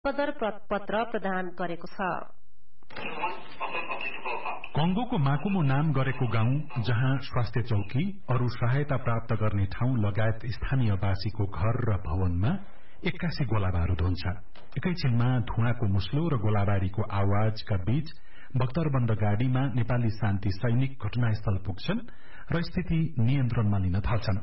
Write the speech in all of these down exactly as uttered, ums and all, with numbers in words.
कदर पत्र प्रदान गरेको छ। कंगोको माकुमो नाम गरेको गाउँ जहाँ स्वास्थ्य चौकी, अरू सहायता प्राप्त गर्ने ठाउँ लगायत स्थानीयवासीको घर र भवनमा एक्कासी गोलाबारूद हुन्छ। एकैछिनमा धुवाको मुस्लो र गोलाबारीको आवाजका बीच बख्तरबन्द गाड़ीमा नेपाली शान्ति सैनिक घटनास्थल पुग्छन् र स्थिति नियन्त्रणमा लिन थाल्छन्।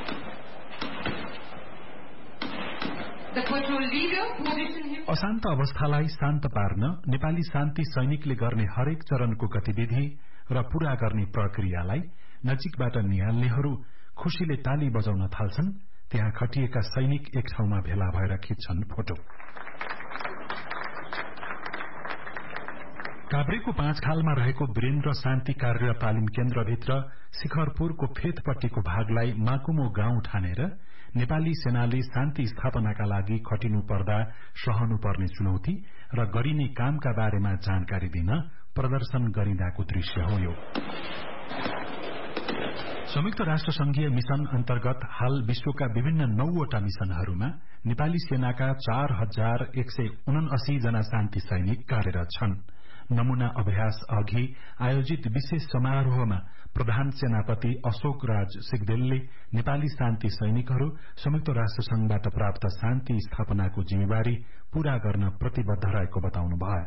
अशान्त अवस्थालाई शान्त पार्न नेपाली शान्ति सैनिकले गर्ने हरेक चरणको गतिविधि र पूरा गर्ने प्रक्रियालाई नजिकबाट निहाल्नेहरू खुशीले ताली बजाउन थाल्छन्। त्यहाँ खटिएका सैनिक एक ठाउँमा भेला भएर खिच्छन् फोटो। काभ्रेको पाँचखालमा रहेको वीरेन्द्र शान्ति कार्य तालिम केन्द्रभित्र शिखरपुरको फेदपट्टिको भागलाई माकुमो गाउँ ठानेर नेपाली सेनाले शान्ति स्थापनाका लागि खटिनु पर्दा सहनु पर्ने चुनौती र गरिने कामका बारेमा जानकारी दिन प्रदर्शन गरिँदाको दृश्य हो यो। संयुक्त राष्ट्र संघीय मिशन अन्तर्गत हाल विश्वका विभिन्न नौवटा मिशनहरूमा नेपाली सेनाका चार हजार एक सय उनासी जना शान्ति सैनिक कार्यरत छन्। नमूना अभ्यास अघि आयोजित विशेष समारोहमा प्रधान सेनापति अशोक राज सिगदेलले नेपाली शान्ति सैनिकहरू संयुक्त राष्ट्र संघबाट प्राप्त शान्ति स्थापनाको जिम्मेवारी पूरा गर्न प्रतिबद्ध रहेको बताउनुभयो।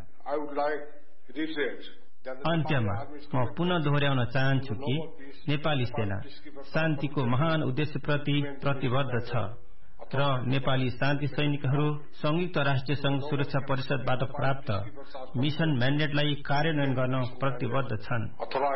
अन्त्यमा म पुनः दोहोर्याउन चाहन्छु कि नेपाली सेना शान्तिको महान उद्देश्यप्रति प्रतिबद्ध छ र नेपाली शान्ति सैनिकहरू संयुक्त राष्ट्रिय संघ सुरक्षा परिषदबाट प्राप्त मिशन म्यान्डेटलाई कार्यान्वयन गर्न प्रतिबद्ध छन्।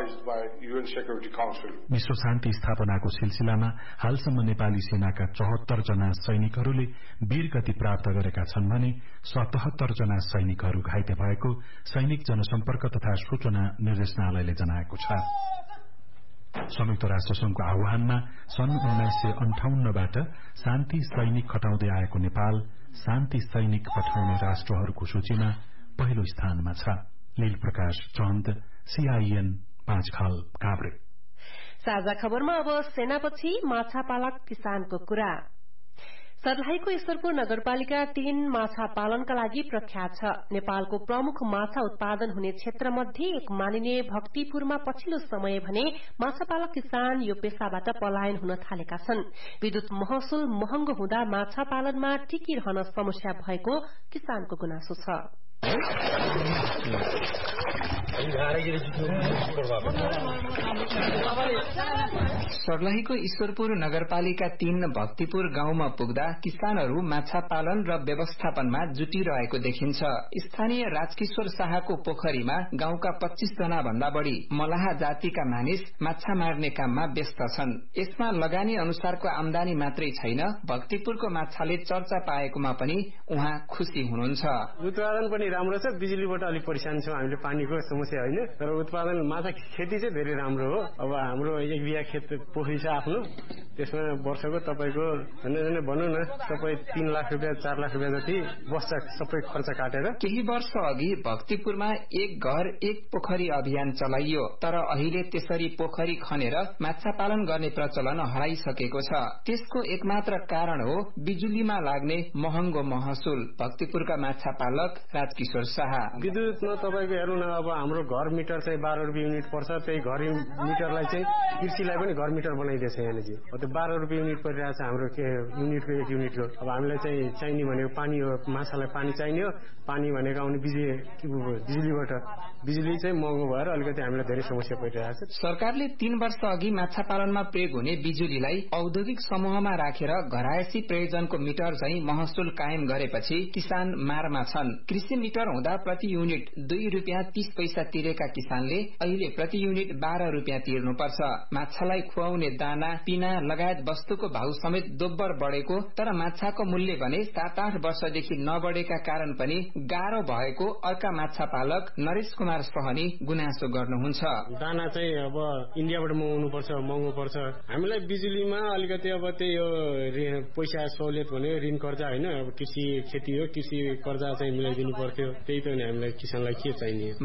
विश्व शान्ति स्थापनाको सिलसिलामा हालसम्म नेपाली सेनाका चौहत्तर जना सैनिकहरूले वीरगति प्राप्त गरेका छन् भने सतहत्तर जना सैनिकहरू घाइते भएको सैनिक जनसम्पर्क तथा सूचना निर्देशनालयले जनाएको छ। संयुक्त राष्ट्र संघको आह्वानमा सन् उन्नाइस सय अन्ठाउन्नबाट शान्ति सैनिक खटाउँदै आएको नेपाल शान्ति सैनिक पठाउने राष्ट्रहरूको सूचीमा पहिलो स्थानमा छ। लील प्रकाश चन्द, सीआईएन, पाँचखाल, काभ्रे। साझा खबरमा अब सेनापछि माछापालक किसानको कुरा। सर्लाहीको ईश्वरपुर नगरपालिका तीन माछा पालनका लागि प्रख्यात छ। नेपालको प्रमुख माछा उत्पादन हुने क्षेत्र मध्ये एक मानिने भक्तिपुरमा पछिल्लो समय भने माछापालक किसान यो पेशाबाट पलायन हुन थालेका छन्। विद्युत महसुल महँगो हुँदा माछा पालनमा टिकिरहन समस्या भएको किसानको गुनासो छ। सर्लाहीको ईश्वरपुर नगरपालिका तीन भक्तिपुर गाउँमा पुग्दा किसानहरू माछा पालन र व्यवस्थापनमा जुटिरहेको देखिन्छ। स्थानीय राजकिशोर शाहको पोखरीमा गाउँका पच्चीस जना भन्दा बढ़ी मलाहा जातिका मानिस माछा मार्ने काममा व्यस्त छन्। यसमा लगानी अनुसारको आमदानी मात्रै छैन, भक्तिपुरको माछाले चर्चा पाएकोमा पनि उहाँ खुशी हुनुहुन्छ। उत्पादन पनि राम्रो छ, बिजुलीबाट अलिक परेशान छौं हामीले, पानीको समस्या होइन, तर उत्पादन माछा खेती चाहिँ धेरै राम्रो हो। अब हाम्रो एक बिघा खेत पोखरी छ आफ्नो, त्यसमा वर्षको तपाईको झन्डै भनौँ न सबै तीन लाख रुपियाँ चार लाख रुपियाँ जति बस्छ सबै खर्च काटेर। केही वर्ष अघि भक्तिपुरमा एक घर एक पोखरी अभियान चलाइयो, तर अहिले त्यसरी पोखरी खनेर माछा पालन गर्ने प्रचलन हराइसकेको छ। त्यसको एकमात्र कारण हो बिजुलीमा लाग्ने महँगो महसुल। भक्तिपुरका माछा पालक राजकिशोर शाह, विद्युतमा तपाईको हेर्नु न, अब हाम्रो घर मिटर चाहिँ बाह्र रुपियाँ युनिट पर्छ, त्यही घर मिटरलाई चाहिँ कृषिलाई पनि घर मिटर बनाइदिएछ यहाँनिर। त्यो बाह्र रुपियाँ युनिट परिरहेको छ हाम्रो युनिटको एक युनिटको। अब हामीलाई चाहिँ चाहिने भनेको पानी हो, माछालाई पानी चाहिने हो, पानी भनेको आउने बिजुली बिजुलीबाट, बिजुली चाहिँ महँगो भएर अलिकति हामीलाई धेरै समस्या परिरहेको छ। सरकारले तीन वर्ष अघि माछा पालनमा प्रयोग हुने बिजुलीलाई औद्योगिक समूहमा राखेर घरायसी प्रयोजनको मिटर चाहिँ महसुल कायम गरेपछि किसान मारमा छन्। कृषि मिटर हुँदा प्रति युनिट दुई रुपियाँ तीस पैसा तिरेका किसानले अहिले प्रति युनिट बाह्र रुपियाँ तिर्नुपर्छ। माछालाई खुवाउने दाना, पिना लगायत वस्तुको भाउ समेत दोब्बर बढेको, तर माछाको मूल्य भने सात आठ वर्षदेखि नबढेका कारण पनि गाह्रो भएको अर्का माछा पालक नरेश कुमार सहनी गुनासो गर्नुहुन्छ। दाना चाहिँ अब इन्डियाबाट मगाउनु पर्छ, महँगो पर्छ। हामीलाई बिजुलीमा अलिकति अब त्यही पैसा सहुलियत भने ऋण कर्जा होइन, अब कृषि खेती हो, कृषि कर्जा चाहिँ मिलाइदिनु पर्थ्यो, त्यही त हामीलाई किसानलाई के चाहिने। माछा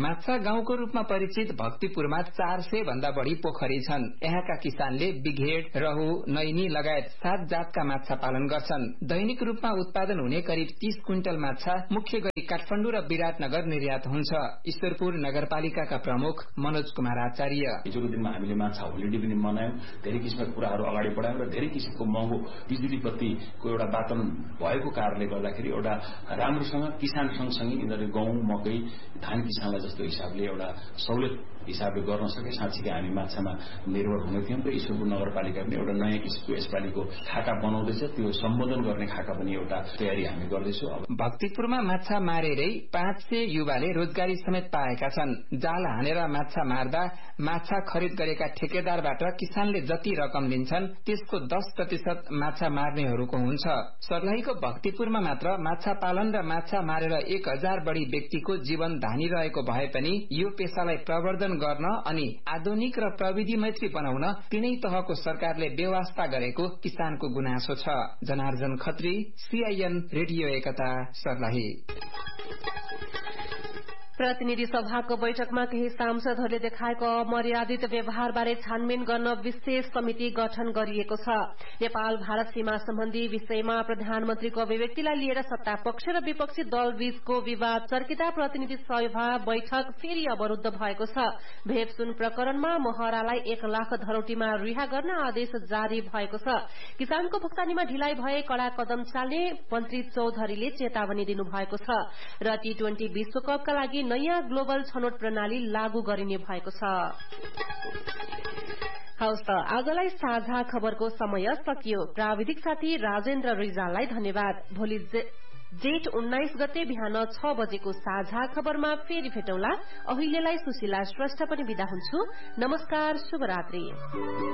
गाउँको रूपमा परिचित भक्तिपुरमा चार सय भन्दा बढ़ी पोखरी छन्। यहाँका किसानले बिघेड, रहु, नैनी लगायत सात जातका माछा पालन गर्छन्। दैनिक रूपमा उत्पादन हुने करिब तीस क्विन्टल माछा मुख्य गरी काठमाडौँ र विराटनगर निर्यात हुन्छ। ईश्वरपुर नगरपालिकाका प्रमुख मनोज कुमार आचार्य: हिजोको दिनमा हामीले माछा होलिडे पनि मनायौं, धेरै किसिमका कुराहरू अगाडि बढायौं र धेरै किसिमको महँगो बिजुली बत्तीको एउटा वातावरण भएको कारणले गर्दाखेरि एउटा राम्रोसँग किसान सँगसँगै यिनीहरू गहुँ, मकै, धान किसानलाई जस्तो हिसाबले एउटा सहुलियत हिसाबले गर्न सके साँच्चीकै हामी माछामा निर्भर हुने थियौं र ईश्वरपुर नगरपालिका पनि एउटा नयाँ किसिमको यसपालिको खाका बनाउँदैछ। त्यो सम्बोधन गर्ने खाका पनि एउटा तयारी हामी गर्दैछौँ। भक्तिपुरमा माछा मारेरै पाँच सय युवाले रोजगारी समेत पाएका छन्। जाल हानेर माछा मार्दा माछा खरिद गरेका ठेकेदारबाट किसानले जति रकम लिन्छन् त्यसको दस प्रतिशत माछा मार्नेहरूको हुन्छ। सर्लाहीको भक्तिपुरमा मात्र माछा पालन र माछा मारेर एक हजार बढ़ी व्यक्तिको जीवन धानिरहेको भए पनि यो पेशालाई प्रवर्धन गर्न अनि आधुनिक र प्रविधि मैत्री बनाउन तीनै तहको सरकारले व्यवस्था गरेको किसानको गुनासो छ। जनार्जन खत्री, सीआईएन रेडियो एकता, सर्लाही। प्रतिनिधि सभाको बैठकमा केही सांसदहरूले देखाएको अमर्यादित व्यवहारबारे छानबिन गर्न विशेष समिति गठन गरिएको छ। नेपाल भारत सीमा सम्बन्धी विषयमा प्रधानमन्त्रीको अभिव्यक्तिलाई लिएर सत्ता पक्ष र विपक्षी दलबीचको विवाद चर्किँदा प्रतिनिधि सभा बैठक फेरि अवरूद्ध भएको छ। भेपसुन प्रकरणमा महरालाई एक लाख धरौटीमा रिहा गर्न आदेश जारी भएको छ। किसानको भुक्तानीमा ढिलाइ भए कड़ा कदम चाल्ने मन्त्री चौधरीले चेतावनी दिनुभएको छ र टी ट्वेन्टी विश्वकपका लागि नयाँ ग्लोबल छनौट प्रणाली लागू गरिने भएको छ। हवस् त आजलाई साझा खबरको समय सकियो। प्राविधिक साथी राजेन्द्र रिजाललाई धन्यवाद। भोलि जेठ उन्नाइस गते बिहान छ बजेको साझा खबरमा फेरि भेटौँला। अहिलेलाई सुशीला श्रेष्ठ पनि बिदा हुन्छु। नमस्कार, शुभरात्रि।